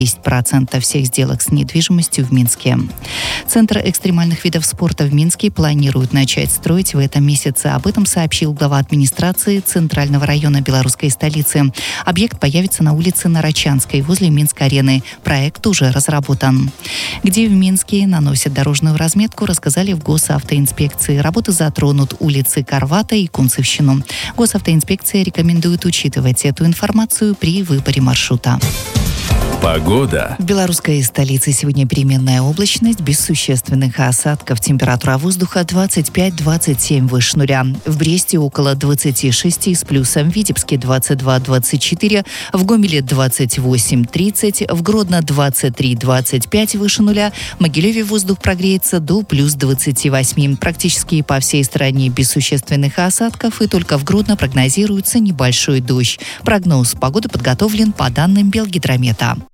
10% всех сделок с недвижимостью в Минске. Центр экстремальных видов спорта в Минске планируют начать строить в этом месяце. Об этом сообщил глава администрации Центрального района белорусской столицы. Объект появится на улице Нарочанской возле Минск-арены. Проект уже разработан. Где в Минске наносят дорожную разметку, рассказали в госавтоинспекции. Работы затронут улицы Карвата и Кунцевщину. Госавтоинспекция рекомендует учитывать эту информацию при выборе маршрута. Погода. В белорусской столице сегодня переменная облачность, без существенных осадков. Температура воздуха 25-27 выше нуля. В Бресте около 26 с плюсом. В Витебске 22-24. В Гомеле 28-30. В Гродно 23-25 выше нуля. В Могилеве воздух прогреется до плюс 28. Практически по всей стране без существенных осадков. И только в Гродно прогнозируется небольшой дождь. Прогноз погоды подготовлен по данным Белгидромета.